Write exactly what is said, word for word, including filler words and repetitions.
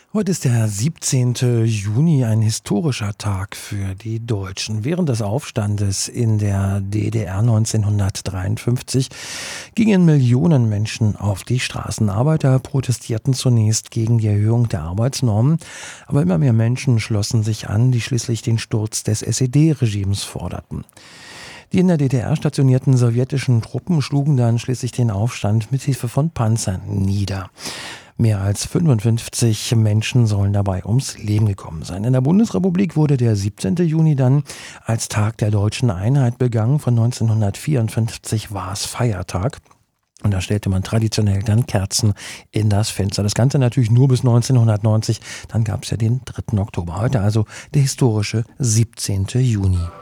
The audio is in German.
Heute ist der siebzehnte Juni, ein historischer Tag für die Deutschen. Während des Aufstandes in der D D R neunzehnhundertdreiundfünfzig gingen Millionen Menschen auf die Straßen. Arbeiter protestierten zunächst gegen die Erhöhung der Arbeitsnormen, aber immer mehr Menschen schlossen sich an, die schließlich den Sturz des S E D-Regimes forderten. Die in der D D R stationierten sowjetischen Truppen schlugen dann schließlich den Aufstand mit Hilfe von Panzern nieder. Mehr als fünfundfünfzig Menschen sollen dabei ums Leben gekommen sein. In der Bundesrepublik wurde der siebzehnte Juni dann als Tag der deutschen Einheit begangen. Von neunzehnhundertvierundfünfzig war es Feiertag. Und da stellte man traditionell dann Kerzen in das Fenster. Das Ganze natürlich nur bis neunzehnhundertneunzig. Dann gab es ja den dritten Oktober. Heute also der historische siebzehnte Juni.